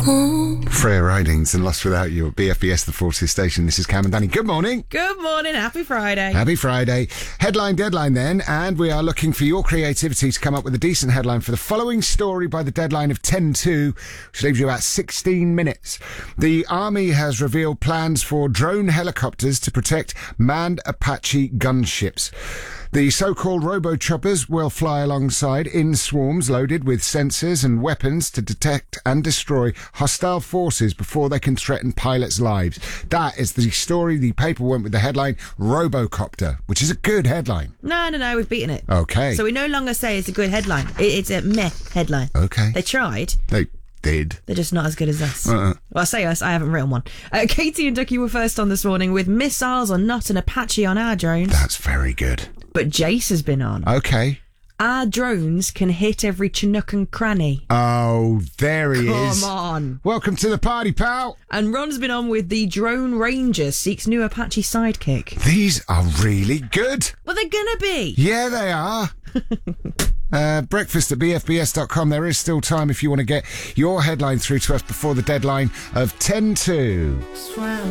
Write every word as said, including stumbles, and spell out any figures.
home. Freya Ridings and Lost Without You at B F B S, the Forces station. This is Cam and Danny. Good morning. Good morning. Happy Friday. Happy Friday. Headline deadline then, and we are looking for your creativity to come up with a decent headline for the following story by the deadline of ten two, which leaves you about sixteen minutes. The Army has revealed plans for drone helicopters to protect manned Apache gunships. The so-called robo-choppers will fly alongside in swarms loaded with sensors and weapons to detect and destroy hostile forces before they can threaten pilots' lives. That is the story. The paper went with the headline Robocopter, which is a good headline. No, no, no, we've beaten it. Okay. So we no longer say it's a good headline. It, it's a meh headline. Okay. They tried. They did. They're just not as good as us. Uh-uh. Well, I say us, I haven't written one. Uh, Katie and Ducky were first on this morning with missiles are not an Apache on our drones. That's very good. But Jace has been on. Okay. Our drones can hit every Chinook and cranny. Oh, there he Come is. Come on. Welcome to the party, pal. And Ron's been on with the Drone Ranger seeks new Apache sidekick. These are really good. Well, they're gonna be. Yeah, they are. uh, breakfast at b f b s dot com. There is still time if you want to get your headline through to us before the deadline of ten two.